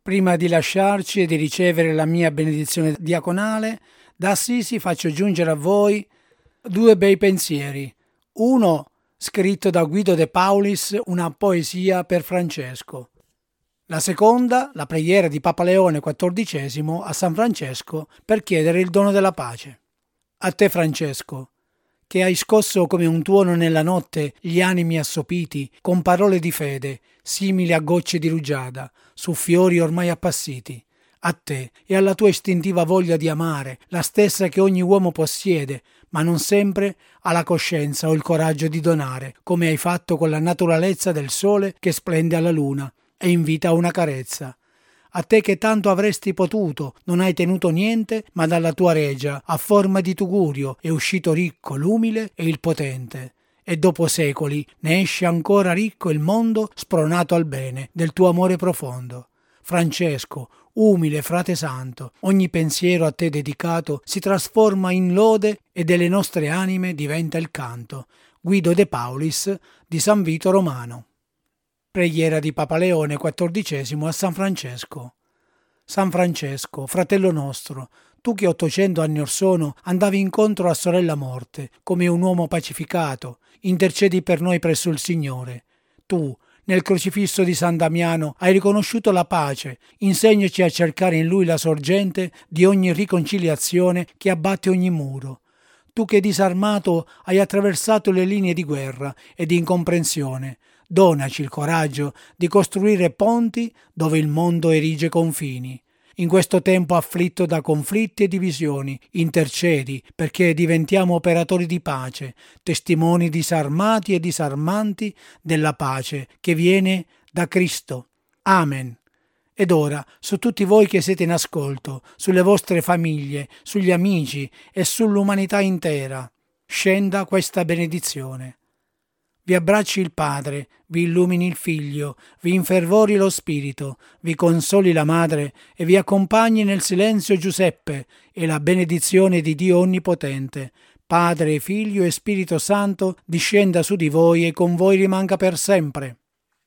Prima di lasciarci e di ricevere la mia benedizione diaconale, da Assisi faccio giungere a voi due bei pensieri. Uno scritto da Guido De Paulis, una poesia per Francesco. La seconda, la preghiera di Papa Leone XIV a San Francesco per chiedere il dono della pace. A te, Francesco, che hai scosso come un tuono nella notte gli animi assopiti con parole di fede, simili a gocce di rugiada, su fiori ormai appassiti. A te e alla tua istintiva voglia di amare, la stessa che ogni uomo possiede, ma non sempre ha la coscienza o il coraggio di donare, come hai fatto con la naturalezza del sole che splende alla luna e invita a una carezza. A te che tanto avresti potuto, non hai tenuto niente, ma dalla tua regia, a forma di tugurio, è uscito ricco l'umile e il potente. E dopo secoli ne esce ancora ricco il mondo spronato al bene del tuo amore profondo. Francesco, umile frate santo, ogni pensiero a te dedicato si trasforma in lode e delle nostre anime diventa il canto. Guido De Paulis di San Vito Romano. Preghiera di Papa Leone XIV a San Francesco. San Francesco, fratello nostro, tu che 800 anni or sono andavi incontro a sorella morte, come un uomo pacificato, intercedi per noi presso il Signore. Tu, nel crocifisso di San Damiano, hai riconosciuto la pace, insegnaci a cercare in lui la sorgente di ogni riconciliazione che abbatte ogni muro. Tu che disarmato hai attraversato le linee di guerra e di incomprensione, donaci il coraggio di costruire ponti dove il mondo erige confini. In questo tempo afflitto da conflitti e divisioni, intercedi perché diventiamo operatori di pace, testimoni disarmati e disarmanti della pace che viene da Cristo. Amen. Ed ora, su tutti voi che siete in ascolto, sulle vostre famiglie, sugli amici e sull'umanità intera, scenda questa benedizione. Vi abbracci il Padre, vi illumini il Figlio, vi infervori lo Spirito, vi consoli la Madre e vi accompagni nel silenzio Giuseppe e la benedizione di Dio Onnipotente, Padre, Figlio e Spirito Santo, discenda su di voi e con voi rimanga per sempre.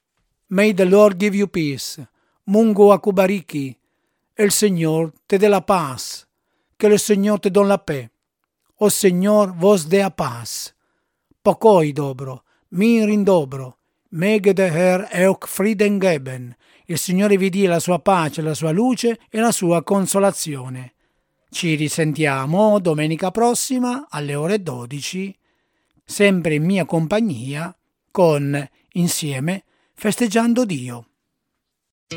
May the Lord give you peace. Mungu akubariki. El Señor te dé la paz. Que el Señor te don la paix. O Señor vos dé a paz. Pokoj dobro. Mir in dobro, meg de Herr euch Frieden geben. Il Signore vi dia la sua pace, la sua luce e la sua consolazione. Ci risentiamo domenica prossima alle ore 12, sempre in mia compagnia, con Insieme Festeggiando Dio.